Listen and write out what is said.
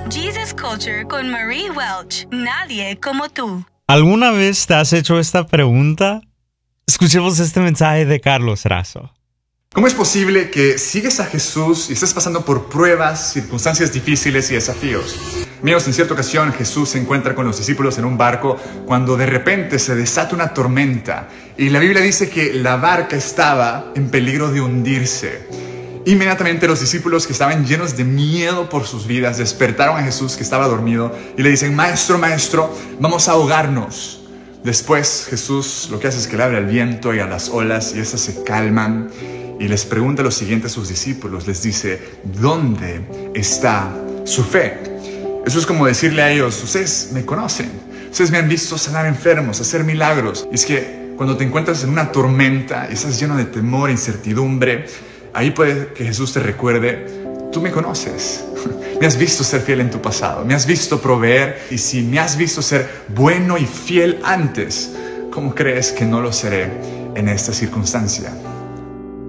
Jesus Culture con Marie Welch. Nadie como tú. ¿Alguna vez te has hecho esta pregunta? Escuchemos este mensaje de Carlos Razo. ¿Cómo es posible que sigues a Jesús y estés pasando por pruebas, circunstancias difíciles y desafíos? Amigos, en cierta ocasión Jesús se encuentra con los discípulos en un barco cuando de repente se desata una tormenta y la Biblia dice que la barca estaba en peligro de hundirse. Inmediatamente los discípulos, que estaban llenos de miedo por sus vidas, despertaron a Jesús, que estaba dormido, y le dicen: Maestro, maestro, vamos a ahogarnos. Después Jesús lo que hace es que le abre al viento y a las olas y esas se calman. Y les pregunta lo siguiente a sus discípulos, les dice: ¿dónde está su fe? Eso es como decirle a ellos: ustedes me conocen, ustedes me han visto sanar enfermos, hacer milagros. Y es que cuando te encuentras en una tormenta y estás lleno de temor, incertidumbre, ahí puede que Jesús te recuerde: tú me conoces, me has visto ser fiel en tu pasado, me has visto proveer, y si me has visto ser bueno y fiel antes, ¿cómo crees que no lo seré en esta circunstancia?